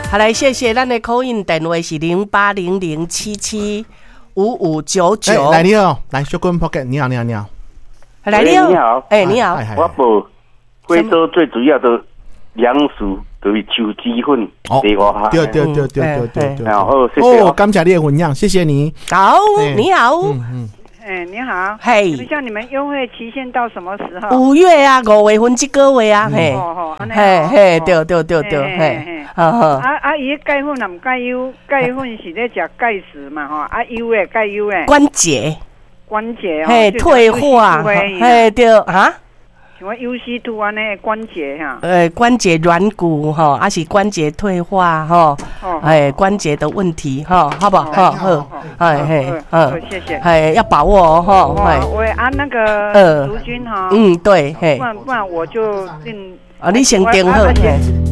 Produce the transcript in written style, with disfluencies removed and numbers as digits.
好，来谢谢咱的call in电话是0800775599。 来你好，来小滚 Pocket， 你好。 来你好， 你好， 你好， 我报贵州最主要的粮食就是手机粉，地瓜哈。 对。 好，谢谢。 感谢你的分享，谢谢你。 好，你好。 你好， 嘿， 像你们优惠期限到什么时候 ？5月啊，5月份这个月啊，嘿，嘿，对，嘿， 伊钙粉啊，唔钙油，钙粉是咧食钙食嘛，吼，油诶，钙油诶， 关节， 嘿， 退化，嘿，对啊。 像UC2安尼关节哈， 关节软骨哈，还是关节退化哈，关节的问题哈，好不好？好， 谢谢， 要把握哦哈， 我按那个竹君哈， 对， 不然我就定你先定好。